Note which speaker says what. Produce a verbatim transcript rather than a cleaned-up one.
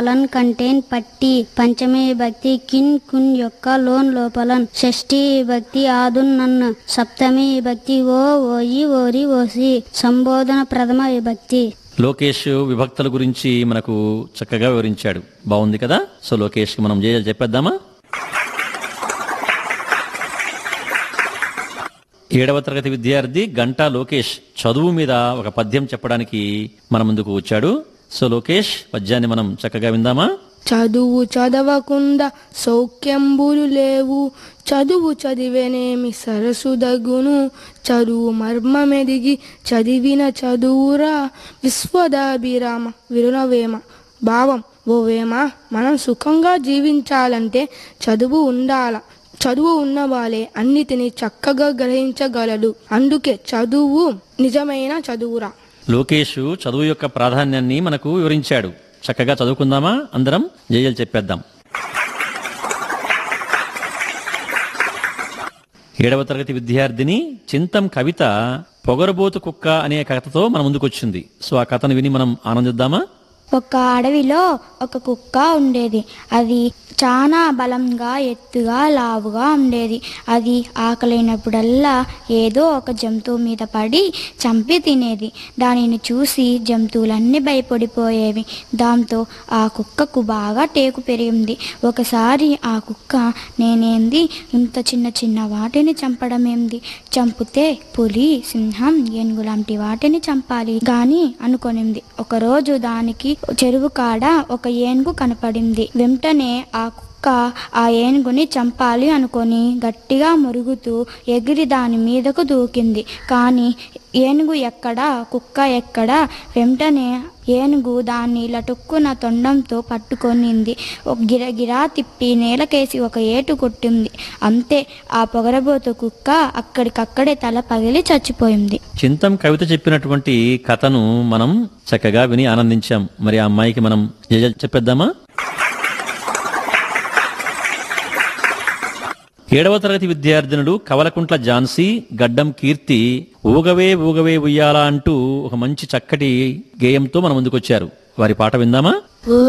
Speaker 1: లన్ కంటేన్ పట్టి పంచమీ భక్తి కిన్ కున్ యొక్క లోన్ లోపలన్ షష్ఠీ భక్తి ఆదున్ నన్ను సప్తమీ భక్తి ఓ ఓయి ఓరి ఓసి సంబోధన ప్రథమ విభక్తి.
Speaker 2: లోకేష్ విభక్తుల గురించి మనకు చక్కగా వివరించాడు. బాగుంది కదా. సో లోకేష్ కి మనం జయ చెప్పేద్దామా? ఏడవ తరగతి విద్యార్థి గంటా లోకేష్ చదువు మీద ఒక పద్యం చెప్పడానికి మన ముందుకు వచ్చాడు. సో లోకేష్, పద్యాన్ని మనం చక్కగా విందామా?
Speaker 3: చదువు చదవకుండా సౌఖ్యంబులు లేవు, చదువు చదివేనేమి సరసు దగును, చదువు మర్మమెదిగి చదివిన చదువురా విశ్వదాభిరామ విరుణవేమ. భావం: ఓ వేమ, మనం సుఖంగా జీవించాలంటే చదువు ఉండాల. చదువు ఉన్నవాళ్ళే అన్నిటినీ చక్కగా గ్రహించగలడు. అందుకే చదువు నిజమైన చదువురా.
Speaker 2: లోకేష్ చదువు యొక్క ప్రాధాన్యాన్ని మనకు వివరించాడు. చక్కగా చదువుకుందామా? అందరం జయలు చెప్పేద్దాం. ఏడవ తరగతి విద్యార్థిని చింతం కవిత పొగరబోతు కుక్క అనే కథతో మన ముందుకొచ్చింది. సో ఆ కథను విని మనం ఆనందిద్దామా?
Speaker 4: ఒక అడవిలో ఒక కుక్క ఉండేది. అది చాలా బలంగా, ఎత్తుగా, లావుగా ఉండేది. అది ఆకలైనప్పుడల్లా ఏదో ఒక జంతువు మీద పడి చంపి తినేది. దానిని చూసి జంతువులన్నీ భయపడిపోయేవి. దాంతో ఆ కుక్కకు బాగా టేకు పెరిగింది. ఒకసారి ఆ కుక్క, నేనేంది ఇంత చిన్న చిన్న వాటిని చంపడమేంది, చంపితే పులి, సింహం, ఏనుగు లాంటి వాటిని చంపాలి గాని అనుకొనింది. ఒకరోజు దానికి చెరువు కాడ ఒక ఏనుగు కనపడింది. వెంటనే ఆ కుక్క ఆ ఏనుగుని చంపాలి అనుకొని గట్టిగా మురుగుతూ ఎగిరి దాని మీదకు దూకింది. కానీ ఏనుగు ఎక్కడా, కుక్క ఎక్కడా. వెంటనే ఏనుగు దాన్ని లటుక్కున తొండంతో పట్టుకొనింది. ఒక గిరగిరా తిప్పి నేలకేసి ఒక ఏటు కొట్టింది. అంతే, ఆ పొగరబోతు కుక్క అక్కడికక్కడే తల పగిలి చచ్చిపోయింది.
Speaker 2: చింతం కవిత చెప్పినటువంటి కథను మనం చక్కగా విని ఆనందించాం. మరి ఆ అమ్మాయికి మనం జయ చెప్పేద్దామా? ఏడవ తరగతి విద్యార్థినుడు కవలకుంట్ల ఝాన్సీ, గడ్డం కీర్తి ఊగవే ఊగవే ఉయ్యాలా అంటూ ఒక మంచి చక్కటి గేయంతో మన ముందుకొచ్చారు. వారి పాట విందామా?